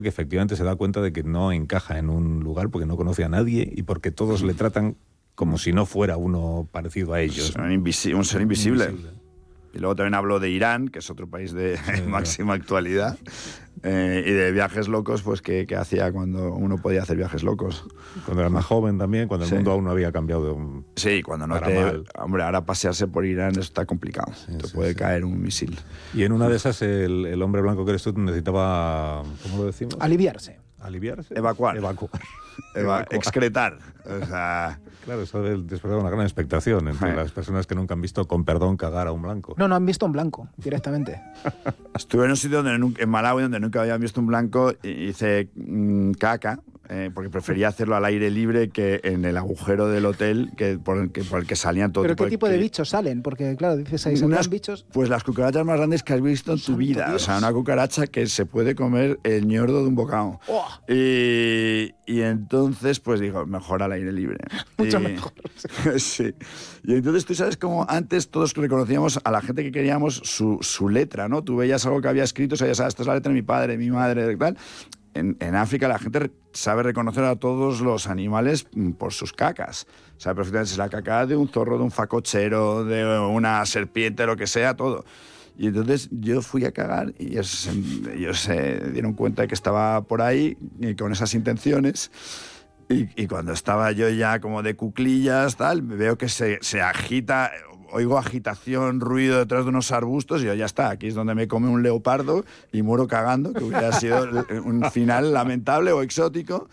que efectivamente se da cuenta de que no encaja en un lugar porque no conoce a nadie y porque todos le tratan como si no fuera uno parecido a ellos. Un ser invisible. Y luego también hablo de Irán, que es otro país de máxima actualidad, y de viajes locos, pues que hacía cuando uno podía hacer viajes locos. Cuando era más joven también, cuando el mundo aún no había cambiado de un... Sí, cuando no te... Mal. Hombre, ahora pasearse por Irán está complicado. Te puede caer un misil. Y en una de esas el hombre blanco que eres tú necesitaba, ¿cómo lo decimos? Aliviarse. Evacuar. Excretar. O sea... Claro, eso debe despertar una gran expectación entre las personas que nunca han visto, con perdón, cagar a un blanco. No han visto un blanco, directamente. Estuve en un sitio en Malawi donde nunca había visto un blanco y hice caca, porque prefería hacerlo al aire libre que en el agujero del hotel por el que salían todo. ¿Pero qué tipo de bichos salen? Porque, claro, dices ahí, ¿salen bichos? Pues las cucarachas más grandes que has visto en tu vida. Dios. O sea, una cucaracha que se puede comer el ñordo de un bocado. Oh. Y entonces, pues digo, mejor al aire libre. Mucho mejor. Sí. Y entonces tú sabes cómo antes todos reconocíamos a la gente que queríamos su letra, ¿no? Tú veías algo que había escrito, sabías, esta es la letra de mi padre, de mi madre, tal. En África la gente sabe reconocer a todos los animales por sus cacas. Sabe perfectamente si es la caca de un zorro, de un facochero, de una serpiente, lo que sea, todo. Y entonces yo fui a cagar y ellos se dieron cuenta de que estaba por ahí y con esas intenciones. Y cuando estaba yo ya como de cuclillas, tal, veo que se agita... Oigo agitación, ruido detrás de unos arbustos y yo, ya está, aquí es donde me come un leopardo y muero cagando, que hubiera sido un final lamentable o exótico.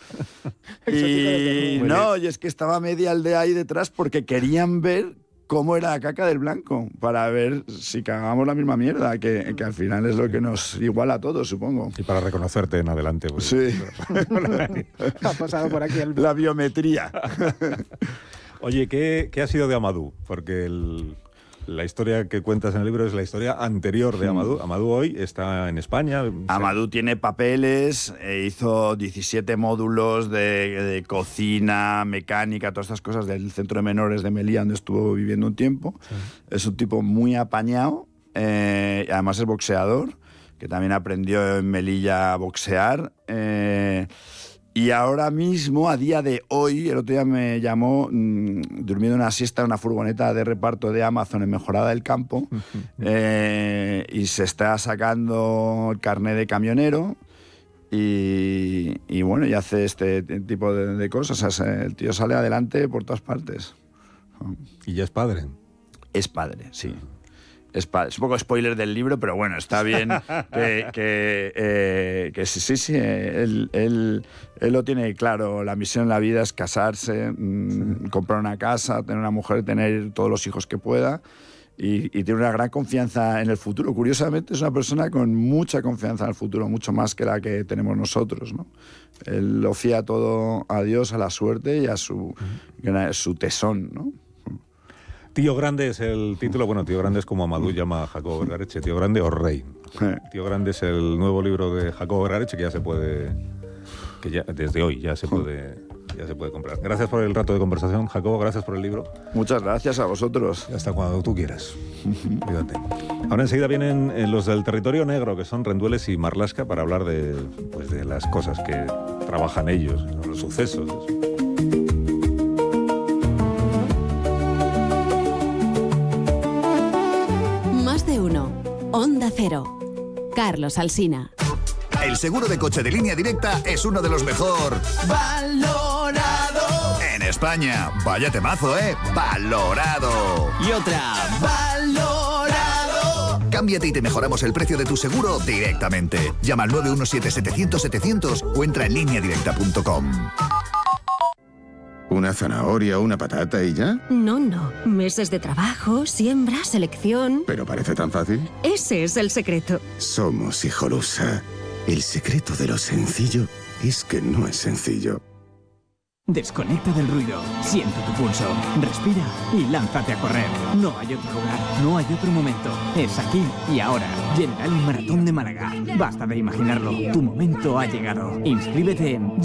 Y es que estaba media aldea ahí detrás porque querían ver cómo era la caca del blanco, para ver si cagábamos la misma mierda, que al final es lo que nos iguala a todos, supongo. Y para reconocerte en adelante. Pues. Sí. Ha pasado por aquí la biometría. Oye, ¿qué ha sido de Amadou? Porque la historia que cuentas en el libro es la historia anterior de Amadou. Amadou hoy está en España. Amadou tiene papeles, hizo 17 módulos de cocina, mecánica, todas estas cosas del centro de menores de Melilla, donde estuvo viviendo un tiempo. Sí. Es un tipo muy apañado, además es boxeador, que también aprendió en Melilla a boxear. Y ahora mismo, a día de hoy, el otro día me llamó durmiendo una siesta en una furgoneta de reparto de Amazon en Mejorada del Campo y se está sacando el carné de camionero y bueno, y hace este tipo de cosas. O sea, el tío sale adelante por todas partes. ¿Y ya es padre? Es padre, sí. Es un poco spoiler del libro, pero bueno, está bien que sí, él lo tiene claro. La misión en la vida es casarse, comprar una casa, tener una mujer, tener todos los hijos que pueda y tiene una gran confianza en el futuro. Curiosamente, es una persona con mucha confianza en el futuro, mucho más que la que tenemos nosotros, ¿no? Él lo fía todo a Dios, a la suerte y a su tesón, ¿no? Tío Grande es el título. Bueno, Tío Grande es como Amadou llama a Jacobo Vergareche, Tío Grande o Rey. Tío Grande es el nuevo libro de Jacobo Vergareche que ya se puede, que ya desde hoy ya se puede comprar. Gracias por el rato de conversación, Jacobo, gracias por el libro. Muchas gracias a vosotros. Y hasta cuando tú quieras. Cuídate. Ahora enseguida vienen los del territorio negro, que son Rendueles y Marlaska, para hablar de las cosas que trabajan ellos, los sucesos. Más de uno. Onda Cero. Carlos Alsina. El seguro de coche de Línea Directa es uno de los mejor valorados en España. Vaya temazo, ¿eh? Valorado. Y otra. Valorado. Cámbiate y te mejoramos el precio de tu seguro directamente. Llama al 917-700-700 o entra en lineadirecta.com. ¿Una zanahoria, una patata y ya? No. Meses de trabajo, siembra, selección... ¿Pero parece tan fácil? Ese es el secreto. Somos Hijolusa. El secreto de lo sencillo es que no es sencillo. Desconecta del ruido, siente tu pulso, respira y lánzate a correr. No hay otro lugar, no hay otro momento. Es aquí y ahora. General Maratón de Málaga. Basta de imaginarlo, tu momento ha llegado. Inscríbete en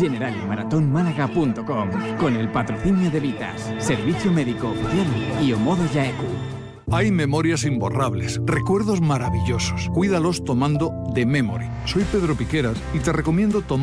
generalmaratonmálaga.com con el patrocinio de Vitas, Servicio Médico Oficial y Omodo Yaeku. Hay memorias imborrables, recuerdos maravillosos. Cuídalos tomando The Memory. Soy Pedro Piqueras y te recomiendo tomar